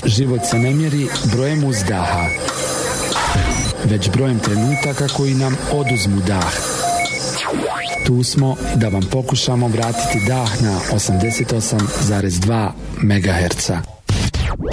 Život se ne mjeri brojem uzdaha, već brojem trenutaka koji nam oduzmu dah. Tu smo da vam pokušamo vratiti dah na 88,2 MHz.